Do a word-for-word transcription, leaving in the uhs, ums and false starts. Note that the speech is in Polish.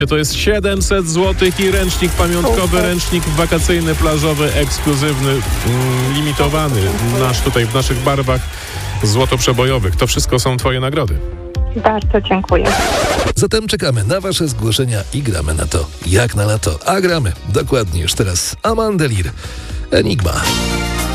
To jest siedemset złotych i ręcznik pamiątkowy, ręcznik wakacyjny, plażowy, ekskluzywny, mm, limitowany, nasz tutaj w naszych barwach złoto-przebojowych. To wszystko są twoje nagrody. Bardzo dziękuję. Zatem czekamy na wasze zgłoszenia i gramy na to jak na lato. A gramy dokładnie już teraz Amandę Lir, Enigma.